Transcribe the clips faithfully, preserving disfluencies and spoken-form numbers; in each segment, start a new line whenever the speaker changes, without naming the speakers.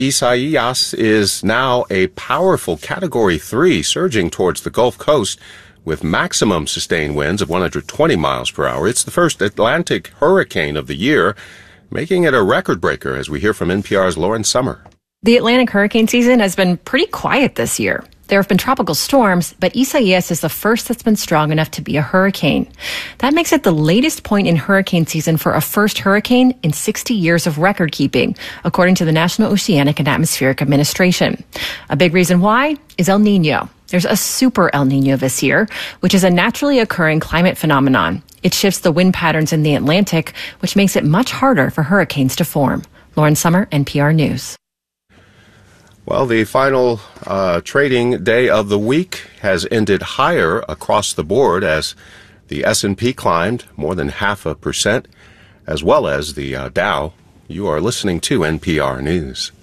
Isaias is now a powerful Category three, surging towards the Gulf Coast with maximum sustained winds of one hundred twenty miles per hour. It's the first Atlantic hurricane of the year, making it a record breaker, as we hear from N P R's Lauren Sommer.
The Atlantic hurricane season has been pretty quiet this year. There have been tropical storms, but Isaias is the first that's been strong enough to be a hurricane. That makes it the latest point in hurricane season for a first hurricane in sixty years of record keeping, according to the National Oceanic and Atmospheric Administration. A big reason why is El Nino. There's a super El Nino this year, which is a naturally occurring climate phenomenon. It shifts the wind patterns in the Atlantic, which makes it much harder for hurricanes to form. Lauren Sommer, N P R News.
Well, the final uh, trading day of the week has ended higher across the board as the S and P climbed more than half a percent, as well as the uh, Dow. You are listening to N P R News.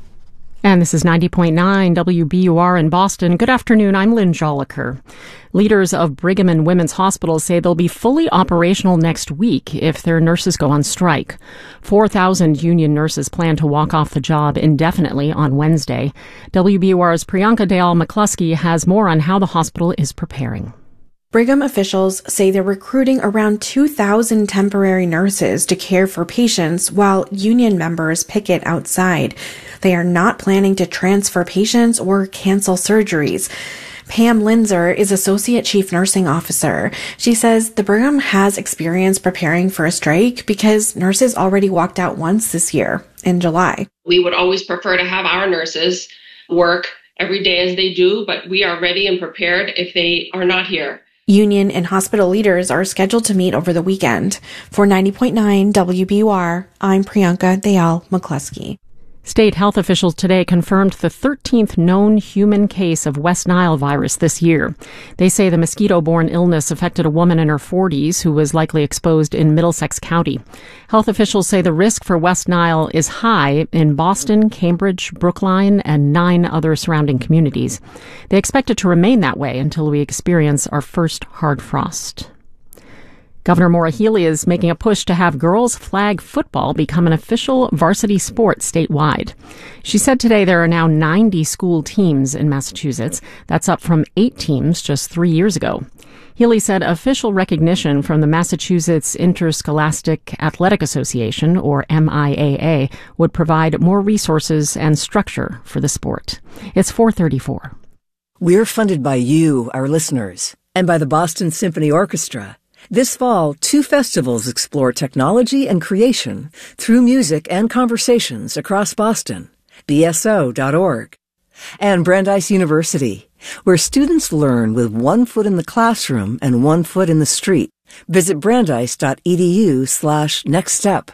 And this is ninety point nine W B U R in Boston. Good afternoon. I'm Lynn Joliker. Leaders of Brigham and Women's Hospitals say they'll be fully operational next week if their nurses go on strike. four thousand union nurses plan to walk off the job indefinitely on Wednesday. W B U R's Priyanka Dayal-McCluskey has more on how the hospital is preparing.
Brigham officials say they're recruiting around two thousand temporary nurses to care for patients while union members picket outside. They are not planning to transfer patients or cancel surgeries. Pam Linzer is Associate Chief Nursing Officer. She says the Brigham has experience preparing for a strike because nurses already walked out once this year in July.
We would always prefer to have our nurses work every day as they do, but we are ready and prepared if they are not here.
Union and hospital leaders are scheduled to meet over the weekend. For ninety point nine W B U R, I'm Priyanka Dayal-McCluskey.
State health officials today confirmed the thirteenth known human case of West Nile virus this year. They say the mosquito-borne illness affected a woman in her forties who was likely exposed in Middlesex County. Health officials say the risk for West Nile is high in Boston, Cambridge, Brookline, and nine other surrounding communities. They expect it to remain that way until we experience our first hard frost. Governor Maura Healey is making a push to have girls flag football become an official varsity sport statewide. She said today there are now ninety school teams in Massachusetts. That's up from eight teams just three years ago. Healey said official recognition from the Massachusetts Interscholastic Athletic Association, or M I A A, would provide more resources and structure for the sport. It's four thirty-four.
We're funded by you, our listeners, and by the Boston Symphony Orchestra. This fall, two festivals explore technology and creation through music and conversations across Boston. B S O dot org. And Brandeis University, where students learn with one foot in the classroom and one foot in the street. Visit brandeis.edu slash next step.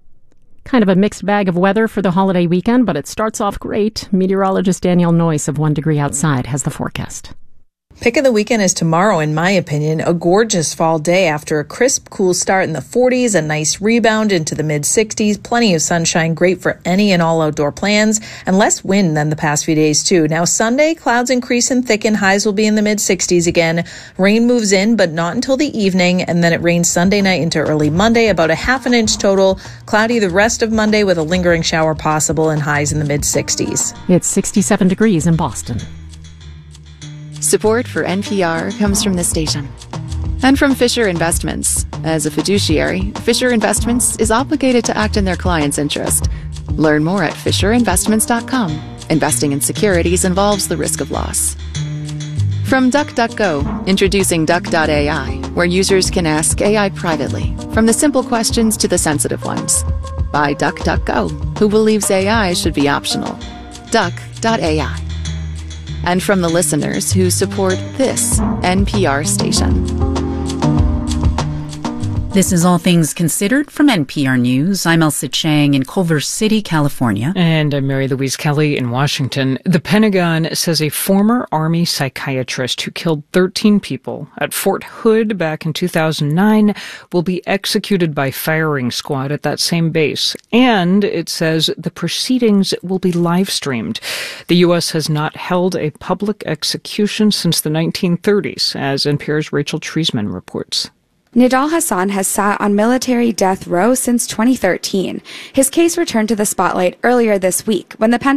Kind of a mixed bag of weather for the holiday weekend, but it starts off great. Meteorologist Danielle Noyce of One Degree Outside has the forecast.
Pick of the weekend is tomorrow, in my opinion. A gorgeous fall day after a crisp, cool start in the forties, a nice rebound into the mid-sixties, plenty of sunshine, great for any and all outdoor plans, and less wind than the past few days, too. Now, Sunday, clouds increase and thicken. Highs will be in the mid-sixties again. Rain moves in, but not until the evening, and then it rains Sunday night into early Monday, about a half an inch total. Cloudy the rest of Monday with a lingering shower possible and highs in the mid-sixties.
It's sixty-seven degrees in Boston.
Support for N P R comes from this station and from Fisher Investments. As a fiduciary, Fisher Investments is obligated to act in their client's interest. Learn more at fisher investments dot com. Investing in securities involves the risk of loss. From DuckDuckGo, introducing Duck dot A I, where users can ask A I privately, from the simple questions to the sensitive ones. By DuckDuckGo, who believes A I should be optional. Duck dot A I. And from the listeners who support this N P R station.
This is All Things Considered from N P R News. I'm Elsa Chang in Culver City, California.
And I'm Mary Louise Kelly in Washington. The Pentagon says a former Army psychiatrist who killed thirteen people at Fort Hood back in two thousand nine will be executed by firing squad at that same base. And it says the proceedings will be live streamed. The U S has not held a public execution since the nineteen thirties, as N P R's Rachel Treisman reports.
Nidal Hasan has sat on military death row since twenty thirteen. His case returned to the spotlight earlier this week when the